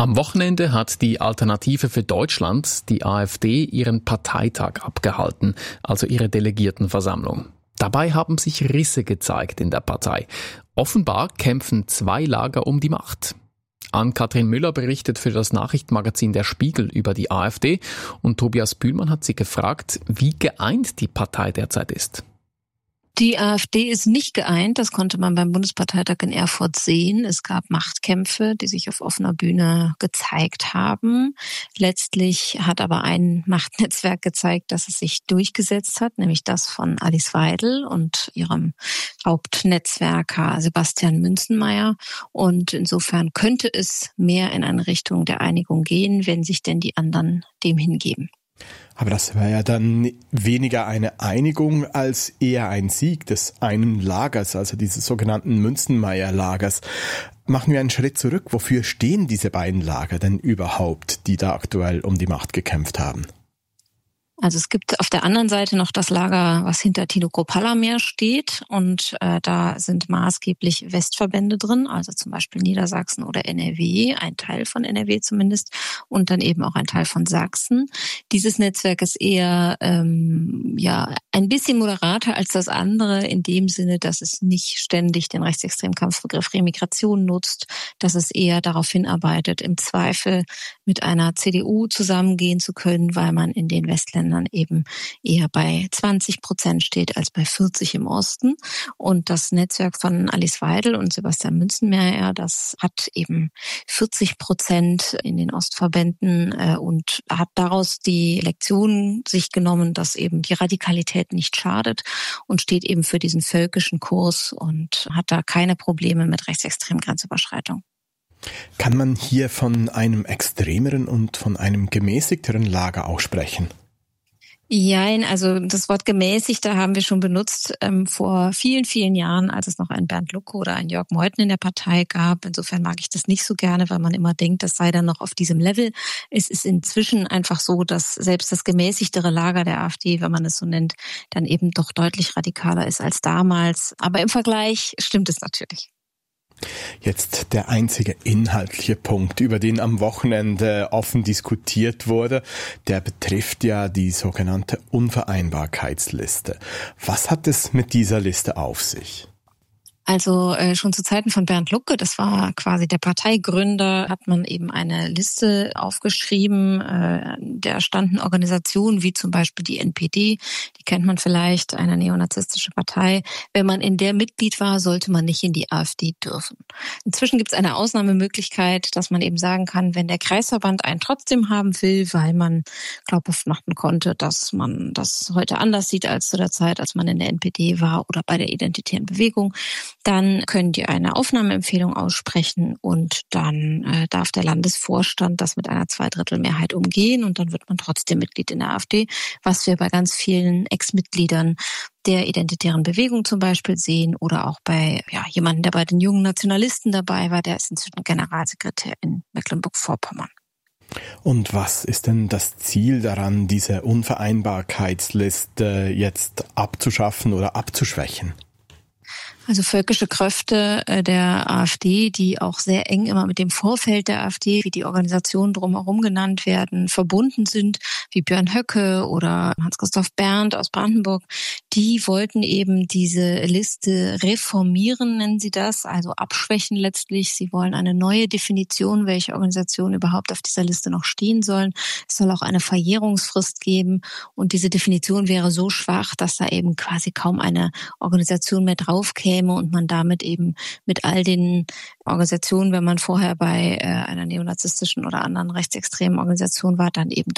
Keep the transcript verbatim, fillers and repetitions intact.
Am Wochenende hat die Alternative für Deutschland, die AfD, ihren Parteitag abgehalten, also ihre Delegiertenversammlung. Dabei haben sich Risse gezeigt in der Partei. Offenbar kämpfen zwei Lager um die Macht. Ann-Kathrin Müller berichtet für das Nachrichtenmagazin Der Spiegel über die AfD und Tobias Bühlmann hat sie gefragt, wie geeint die Partei derzeit ist. Die AfD ist nicht geeint, das konnte man beim Bundesparteitag in Erfurt sehen. Es gab Machtkämpfe, die sich auf offener Bühne gezeigt haben. Letztlich hat aber ein Machtnetzwerk gezeigt, dass es sich durchgesetzt hat, nämlich das von Alice Weidel und ihrem Hauptnetzwerker Sebastian Münzenmaier. Und insofern könnte es mehr in eine Richtung der Einigung gehen, wenn sich denn die anderen dem hingeben. Aber das wäre ja dann weniger eine Einigung als eher ein Sieg des einen Lagers, also dieses sogenannten Münzenmaier-Lagers. Machen wir einen Schritt zurück. Wofür stehen diese beiden Lager denn überhaupt, die da aktuell um die Macht gekämpft haben? Also es gibt auf der anderen Seite noch das Lager, was hinter Tino Kropalla steht und äh, da sind maßgeblich Westverbände drin, also zum Beispiel Niedersachsen oder N R W, ein Teil von N R W zumindest und dann eben auch ein Teil von Sachsen. Dieses Netzwerk ist eher ähm, ja ein bisschen moderater als das andere in dem Sinne, dass es nicht ständig den rechtsextremen Kampfbegriff Remigration nutzt, dass es eher darauf hinarbeitet, im Zweifel mit einer C D U zusammengehen zu können, weil man in den Westländern eben eher bei zwanzig Prozent steht als bei vierzig im Osten. Und das Netzwerk von Alice Weidel und Sebastian Münzenmaier, das hat eben vierzig Prozent in den Ostverbänden äh, und hat daraus die Lektion sich genommen, dass eben die Radikalität nicht schadet und steht eben für diesen völkischen Kurs und hat da keine Probleme mit rechtsextremen Grenzüberschreitung. Kann man hier von einem extremeren und von einem gemäßigteren Lager auch sprechen? Jein, also das Wort gemäßigt, da haben wir schon benutzt ähm, vor vielen, vielen Jahren, als es noch einen Bernd Lucke oder einen Jörg Meuthen in der Partei gab. Insofern mag ich das nicht so gerne, weil man immer denkt, das sei dann noch auf diesem Level. Es ist inzwischen einfach so, dass selbst das gemäßigtere Lager der AfD, wenn man es so nennt, dann eben doch deutlich radikaler ist als damals. Aber im Vergleich stimmt es natürlich. Jetzt der einzige inhaltliche Punkt, über den am Wochenende offen diskutiert wurde, der betrifft ja die sogenannte Unvereinbarkeitsliste. Was hat es mit dieser Liste auf sich? Also äh, schon zu Zeiten von Bernd Lucke, das war quasi der Parteigründer, hat man eben eine Liste aufgeschrieben. Äh, da standen Organisationen wie zum Beispiel die N P D, die kennt man vielleicht, eine neonazistische Partei. Wenn man in der Mitglied war, sollte man nicht in die AfD dürfen. Inzwischen gibt es eine Ausnahmemöglichkeit, dass man eben sagen kann, wenn der Kreisverband einen trotzdem haben will, weil man glaubhaft machen konnte, dass man das heute anders sieht als zu der Zeit, als man in der N P D war oder bei der Identitären Bewegung, dann können die eine Aufnahmeempfehlung aussprechen und dann äh, darf der Landesvorstand das mit einer Zweidrittelmehrheit umgehen und dann wird man trotzdem Mitglied in der AfD, was wir bei ganz vielen Ex-Mitgliedern der Identitären Bewegung zum Beispiel sehen oder auch bei ja jemandem, der bei den jungen Nationalisten dabei war, der ist inzwischen Generalsekretär in Mecklenburg-Vorpommern. Und was ist denn das Ziel daran, diese Unvereinbarkeitsliste jetzt abzuschaffen oder abzuschwächen? Also völkische Kräfte der AfD, die auch sehr eng immer mit dem Vorfeld der AfD, wie die Organisationen drumherum genannt werden, verbunden sind, wie Björn Höcke oder Hans-Christoph Berndt aus Brandenburg, die wollten eben diese Liste reformieren, nennen sie das, also abschwächen letztlich. Sie wollen eine neue Definition, welche Organisationen überhaupt auf dieser Liste noch stehen sollen. Es soll auch eine Verjährungsfrist geben und diese Definition wäre so schwach, dass da eben quasi kaum eine Organisation mehr drauf käme und man damit eben mit all den Organisationen, wenn man vorher bei äh, einer neonazistischen oder anderen rechtsextremen Organisation war, dann eben